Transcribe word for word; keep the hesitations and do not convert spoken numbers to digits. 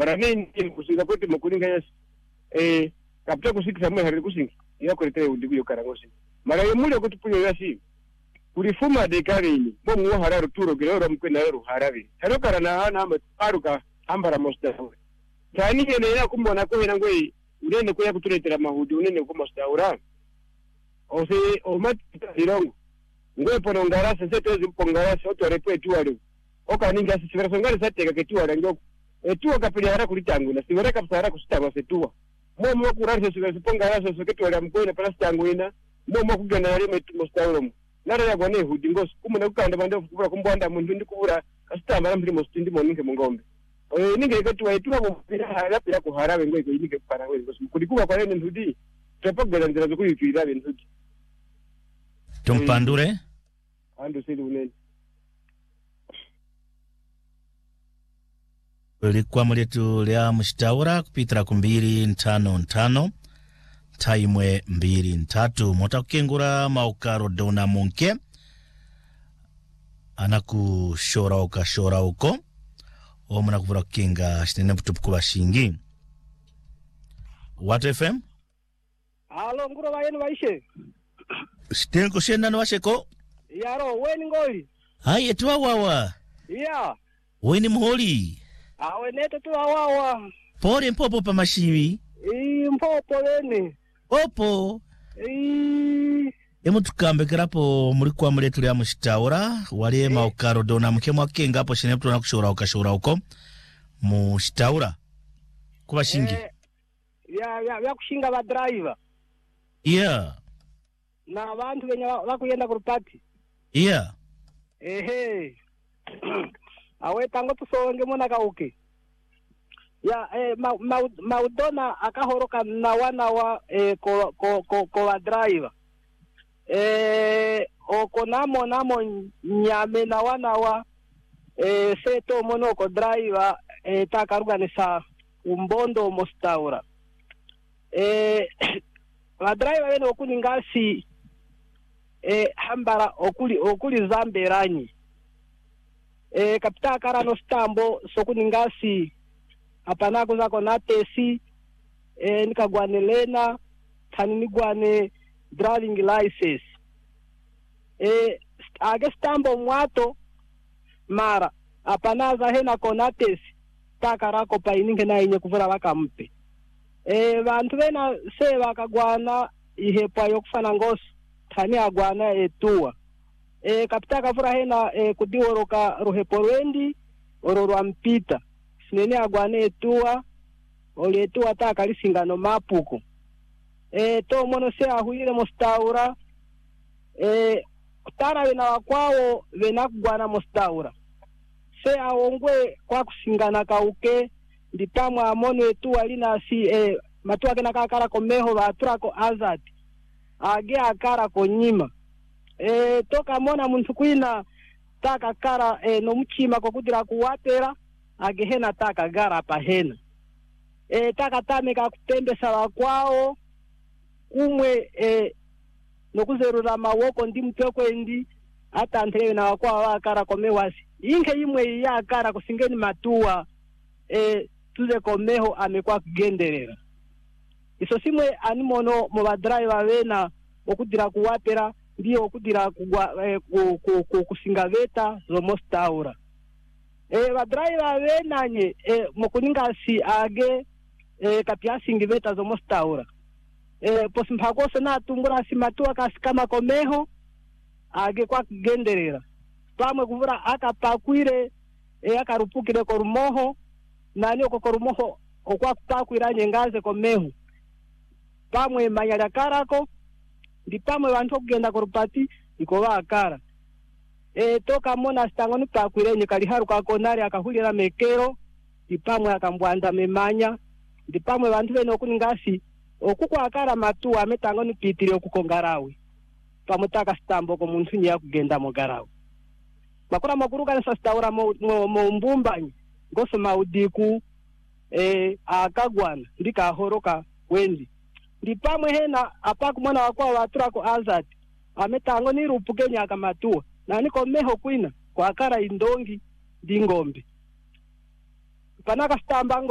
mara nini kusinga kwetu mukulinga yes eh kapita kusikisa mwe hari kusinga yakoletera undi yo karangosi mara yemule kutupunyo yasi kurifuma de karini bo mu hararo turo gero mukwe na ro harabi haro karana hana aruka ambara mustaura tani yene ya kumbona ko hina ngwe unene ko yakutuletera mahudi unene ko mustaura ose o matita hirongo ngwe pono ngarasa setezi mpongarasa otorepe tuwale okaninga sivera songale sateka ketuwale ngoko etuwa kapili hara kulitanguna sivera kapsara kusitangwa setuwa mo mo kurarse sivera pongarasa soketuwale mkoina pala sitangwina mo mo kugana yale mustaura mu nara ya gwane hudi ngos kumuna kukanda bande kubura kumbwanda mundu ndikubura kasitamba mbiri mostindi moninge mungombe eh ninge ketuwa etuwa mo pila hara pila ku harabe ngwe ko yinike para ngwe ngos kulikuwa kwa nene ndudi tepogera ndira zokuyitwira bentudi tumpandure ando sili unene Likuwa mletu lea mshitaura kupitira kumbiri ntano ntano taimwe mbiri ntatu mota kukengura maukaro dona munke anaku shora uka shora uko omuna kuvura kukenga shinene putupukuwa shingi What F M? Halo nguro bayenu baishe Shtene kushenda na washeko Yaro weni ngoli Hai etuwa wawa Yeah Weni mholi Awe neto tuwa wawa Pore mpopo pa mashiwi Ii mpopo wene Opo Ii Emu tukambe kirapo mulikuwa mletu lea mshitaura Wale maukaro dona mkemu wakenga hapo shinene putu na kushora uka shora uko Mshitaura Kuwa shingi eh, Ya ya ya kushinga ba driver Yeah na abantu wenye wakuyenda kurupati Yeah ehe awe tango tusonge mona kauke ya eh ma, ma, maudona akahoroka na wana wa eh ko ko ko, ko wa driver eh oko namo namo nyame na wana wa eh seto monoko driver eh takaruganisa umbondo mustaura eh wa driver wene okuni ngasi eh hambara okuli okuli zamberanyi eh kapita karano stambo sokuni ngasi apana kuza kona tesi eh nikagwane lena tani nigwane driving license eh age stambo mwato mara apana za hena kona tesi takarako paininge na inye kuvura bakampe eh bantu bena se bakagwana ihepa yokufana ngoso tani agwana etuwa eh kapita kavura hena eh kudiworoka ruhepo rwendi ororwa mpita sinene agwana etuwa oletuwa takalisingano mapuko eh to mono se ahuire mustaura eh kutara bena wakwao bena kugwana mustaura se aongwe kwa kusingana kauke ndipamwa amono etuwa lina si eh matuwa kena kakara komeho batura ko azad age akara konyima eh toka mona muntu kuina taka kara eh no mchima kokudira kuwatera age hena taka gara pa hena eh taka tameka kutembesa wakwao kumwe eh nokuzerura mawoko ndi mtoko ndi hata ndrewe na wakwao wakara komewasi inke imwe ya akara kusingeni matuwa eh tuze komeho amekwa kugenderera iso simwe animono mu badriver bena okudira kuwapera ndiyo okudira kugwa eh, ku, ku, ku, kusinga beta zo mustaura eh badriver bena nye eh mukuninga si age eh kapya singi beta zo mustaura eh posimpako sona tumbura si matuwa kasikama komeho age kwa kugenderera pamwe kuvura akapakwire e akarupukire korumoho nani okokorumoho okwa kupakwira nyengaze komeho pamwe manyala karako ndi pamwe bantu kugenda korupati iko bakara e toka mona stangoni pakwire nyekali haru ka konari akahulira mekero ndi pamwe akambwanda memanya ndi pamwe bantu bene okuningasi okukwa akara matu ametangoni pitire okukongarawe pamutaka stambo ko muntu nya kugenda mogarawe makura makuru kana sastaura mo, mo, mo mbumbanyi ngoso maudiku eh akagwana ndika horoka wendi ndi pamwe hena apaku mwana wakwa watura ko azad ametango ni rupukenya akamatua na niko meho kwina kwa akara indongi ndi ngombe panaka stambango